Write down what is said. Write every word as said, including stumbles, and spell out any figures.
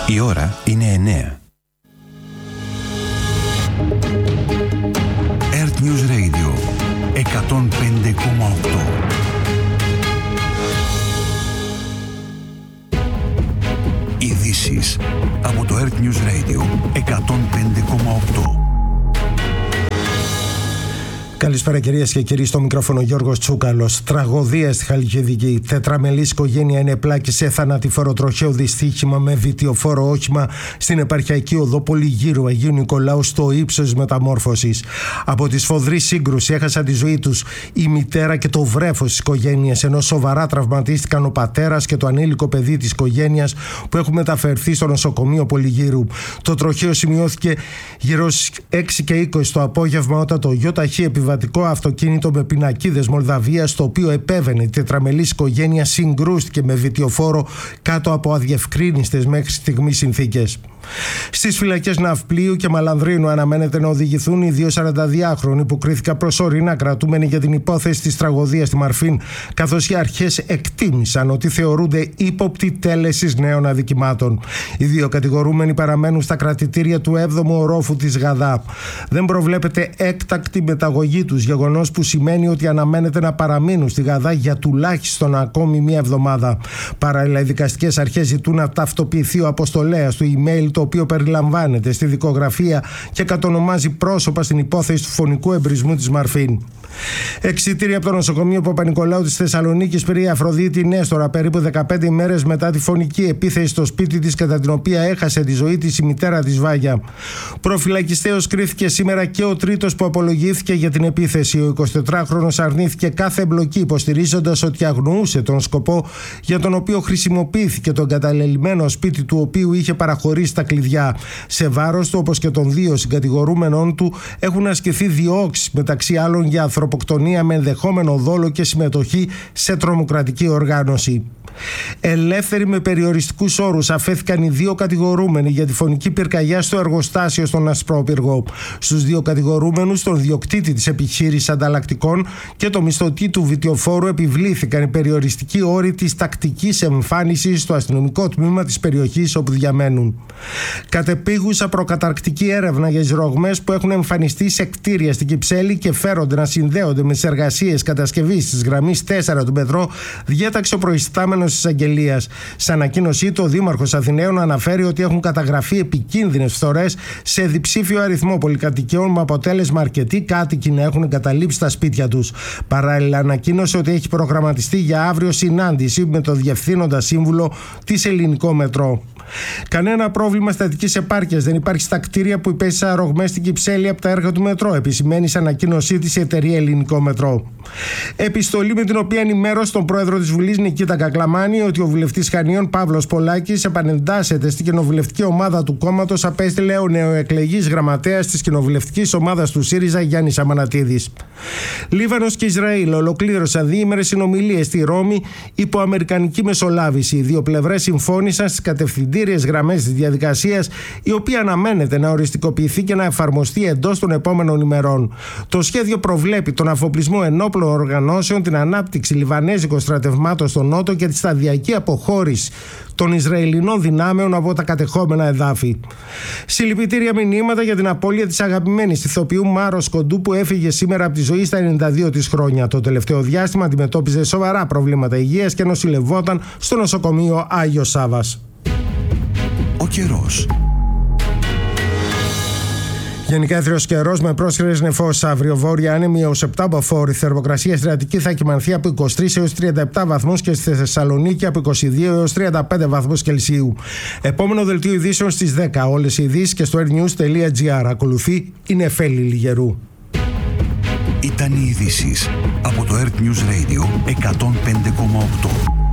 Η ώρα είναι εννέα. Earth News Radio εκατόν πέντε κόμμα οκτώ. Ειδήσεις από το Earth News Radio εκατόν πέντε κόμμα οκτώ. Καλησπέρα κυρίες και κύριοι, στο μικρόφωνο Γιώργος Τσούκαλος. Τραγωδία στη Χαλκιδική. Τετραμελής οικογένεια είναι πλάκη σε θανατηφόρο τροχαίο δυστύχημα με βιτιοφόρο όχημα στην επαρχιακή οδό Πολυγύρου Αγίου Νικολάου στο ύψος μεταμόρφωσης. Από τη σφοδρή σύγκρουση έχασαν τη ζωή τους η μητέρα και το βρέφος της οικογένειας, ενώ σοβαρά τραυματίστηκαν ο πατέρας και το ανήλικο παιδί της οικογένειας που έχουν μεταφερθεί στο νοσοκομείο Πολυγύρου. Το τροχαίο σημειώθηκε γύρω στις έξι και είκοσι το απόγευμα όταν το ΙΟΤΑΧ επιβατικό αυτοκίνητο με πινακίδες Μολδαβίας, το οποίο επέβαινε η τετραμελής οικογένεια, συγκρούστηκε με βιτιοφόρο κάτω από αδιευκρίνιστες μέχρι στιγμής συνθήκες. Στις φυλακές Ναυπλίου και Μαλανδρίνου αναμένεται να οδηγηθούν οι δύο σαρανταδυάχρονοι που κρίθηκαν προσωρινά κρατούμενοι για την υπόθεση της τραγωδίας στη Μαρφίν, καθώς οι αρχές εκτίμησαν ότι θεωρούνται ύποπτοι τέλεσης νέων αδικημάτων. Οι δύο κατηγορούμενοι παραμένουν στα κρατητήρια του έβδομου ορόφου της Γαδά. Δεν προβλέπεται έκτακτη μεταγωγή τους, γεγονός που σημαίνει ότι αναμένεται να παραμείνουν στη Γαδά για τουλάχιστον ακόμη μία εβδομάδα. Παράλληλα, οι δικαστικές αρχές ζητούν να ταυτοποιηθεί ο αποστολέας του email, το οποίο περιλαμβάνεται στη δικογραφία και κατονομάζει πρόσωπα στην υπόθεση του φωνικού εμπρισμού της Μαρφίν. Εξιτήρια από το νοσοκομείο Παπα-Νικολάου της Θεσσαλονίκης πήρε η Αφροδίτη Νέστορα περίπου δεκαπέντε ημέρες μετά τη φωνική επίθεση στο σπίτι της, κατά την οποία έχασε τη ζωή της η μητέρα της Βάγια. Προφυλακιστέως κρίθηκε σήμερα και ο τρίτος που απολογήθηκε για την επίθεση. Ο εικοσιτετράχρονος αρνήθηκε κάθε εμπλοκή, υποστηρίζοντας ότι αγνοούσε τον σκοπό για τον οποίο χρησιμοποιήθηκε το εγκαταλελειμμένο σπίτι του, οποίου είχε παραχωρήσει τα κλειδιά. Σε βάρος του, όπως και των δύο συγκατηγορούμενων του, έχουν ασκηθεί διώξεις, μεταξύ άλλων για ανθρωποκτονία με ενδεχόμενο δόλο και συμμετοχή σε τρομοκρατική οργάνωση. Ελεύθεροι με περιοριστικούς όρους αφέθηκαν οι δύο κατηγορούμενοι για τη φωνική πυρκαγιά στο εργοστάσιο στον Ασπρόπυργο. Στους δύο κατηγορούμενους, τον διοκτήτη της επιχείρησης ανταλλακτικών και το μισθωτή του βιτιοφόρου, επιβλήθηκαν οι περιοριστικοί όροι της τακτικής εμφάνισης στο αστυνομικό τμήμα της περιοχής όπου διαμένουν. Κατεπήγουσα προκαταρκτική έρευνα για τις ρογμές που έχουν εμφανιστεί σε κτίρια στην Κυψέλη και φέρονται να συνδέονται με τις εργασίες κατασκευής της γραμμής τέσσερα του μετρό, διέταξε ο προϊστάμενος της εισαγγελίας. Σε ανακοίνωσή του, ο Δήμαρχος Αθηναίων αναφέρει ότι έχουν καταγραφεί επικίνδυνες φθορές σε διψήφιο αριθμό πολυκατοικιών, με αποτέλεσμα αρκετοί κάτοικοι να έχουν εγκαταλείψει τα σπίτια τους. Παράλληλα, ανακοίνωσε ότι έχει προγραμματιστεί για αύριο συνάντηση με τον Διευθύνοντα Σύμβουλο της Ελληνικό Μετρό. Κανένα πρόβλημα στατικής επάρκειας δεν υπάρχει στα κτίρια που υπέστησαν ρογμές στην Κυψέλη από τα έργα του μετρό, επισημαίνει σε ανακοίνωσή της η εταιρεία Ελληνικό Μετρό. Επιστολή με την οποία ενημέρωσε τον πρόεδρο της Βουλής Νικήτα Κακλαμάνη ότι ο βουλευτής Χανίων Παύλος Πολάκης επανεντάσσεται στην κοινοβουλευτική ομάδα του κόμματος, απέστειλε ο νεοεκλεγής γραμματέας της κοινοβουλευτικής ομάδας του ΣΥΡΙΖΑ Γιάννης Αμανατίδης. Λίβανος και Ισραήλ ολοκλήρωσαν διήμερες συνομιλίες στη Ρώμη υπό αμερικανική μεσολάβηση. Οι δύο πλευρές συμφώνησαν στις κατευθυντήριες γραμμές της διαδικασίας, η οποία αναμένεται να οριστικοποιηθεί και να εφαρμοστεί εντός των επόμενων ημερών. Το σχέδιο προβλέπει τον αφοπλισμό ενόπλων οργανώσεων, την ανάπτυξη λιβανέζικων στρατευμάτων στο νότο και τη σταδιακή αποχώρηση των Ισραηλινών δυνάμεων από τα κατεχόμενα εδάφη. Συλληπιτήρια μηνύματα για την απώλεια της αγαπημένης ηθοποιού Μάρος Κοντού, που έφυγε σήμερα από τη ζωή στα ενενήντα δύο της χρόνια. Το τελευταίο διάστημα αντιμετώπιζε σοβαρά προβλήματα υγείας και νοσηλευόταν στο νοσοκομείο Άγιος Σάββας. Ο καιρός. Γενικά έθριος καιρός με πρόσχερες νεφώσεις αύριο. Βόρεια άνεμη έως επτά μποφόρ. Η θερμοκρασία στην Αττική θα κυμανθεί από είκοσι τρεις έως τριάντα επτά βαθμούς και στη Θεσσαλονίκη από είκοσι δύο έως τριάντα πέντε βαθμούς Κελσίου. Επόμενο δελτίο ειδήσεων στις δέκα. Όλες οι ειδήσεις και στο airnews.gr. Ακολουθεί η Νεφέλη Λιγερού. Ήταν οι ειδήσεις από το Earth News Radio εκατόν πέντε κόμμα οκτώ.